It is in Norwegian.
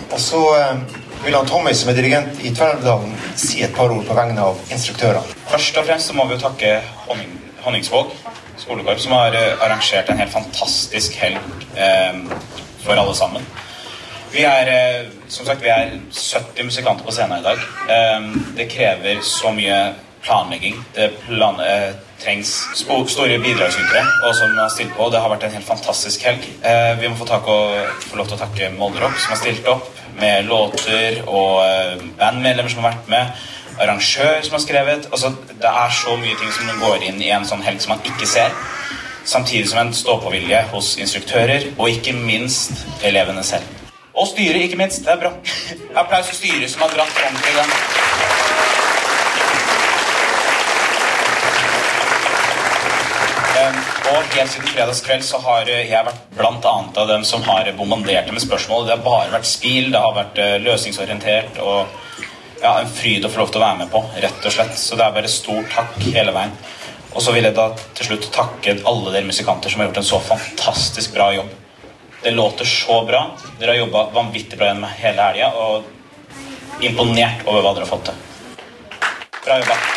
Og så vil han Tommy, som dirigent I Tverrelvdalen, si et par ord på vegne av instruktørene. Først og fremst så må vi jo takke Honningsvåg skolekorp, som har arrangert en helt fantastisk helg for alle sammen. Som sagt, vi 70 musikanter på scenen I dag. Det krever så mye planlegging. Det trengs store bidragsytere, og som har stilt på. Det har vært en helt fantastisk helg. Vi må få lov til å takke Molderock, som har stilt opp med låter, og bandmedlemmer som har vært med, arrangør som har skrevet. Altså, det så mye ting som går inn I en sånn helg som man ikke ser, samtidig som en stå-på-vilje hos instruktører, og ikke minst elevene selv. Og styret, ikke minst. Det bra. Applaus for styret som har dratt ordentlig I den. Og helt siden fredagskveld så har jeg vært blant annet av dem som har bombardert med spørsmål. Det har bare vært spil, det har vært løsningsorientert, og en fryd å få lov til å være med på, rett og slett. Så det bare stor takk hele veien. Og så vil jeg da til slutt takke alle dere musikanter som har gjort en så fantastisk bra jobb. Det låter så bra. Dere har jobbet vanvittig bra gjennom hele helgen, og imponert over hva dere har fått til. Bra jobba.